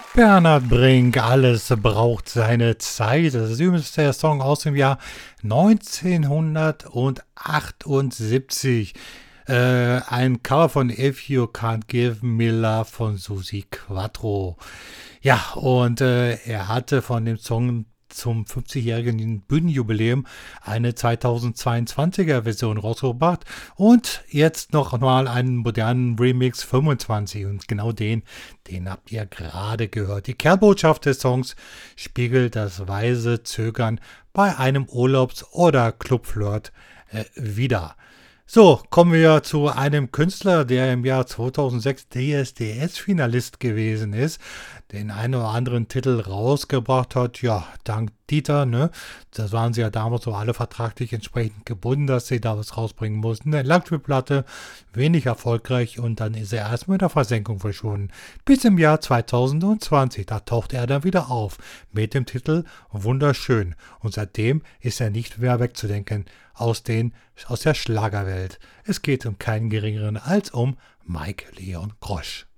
Bernhard Brink, alles braucht seine Zeit. Das ist übrigens der Song aus dem Jahr 1978. Ein Cover von If You Can't Give Me Love von Susi Quattro. Ja, und er hatte von dem Song zum 50-jährigen Bühnenjubiläum eine 2022er Version rausgebracht und jetzt noch mal einen modernen Remix 25 und genau den habt ihr gerade gehört. Die Kernbotschaft des Songs spiegelt das weise Zögern bei einem Urlaubs- oder Clubflirt wider. So, kommen wir zu einem Künstler, der im Jahr 2006 DSDS-Finalist gewesen ist, den einen oder anderen Titel rausgebracht hat, ja, dank Dieter, ne? Das waren sie ja damals so alle vertraglich entsprechend gebunden, dass sie da was rausbringen mussten. Eine Langspielplatte, wenig erfolgreich und dann ist er erstmal in der Versenkung verschwunden. Bis im Jahr 2020, da taucht er dann wieder auf mit dem Titel Wunderschön und seitdem ist er nicht mehr wegzudenken aus der Schlagerwelt. Es geht um keinen geringeren als um Mike Leon Grosch.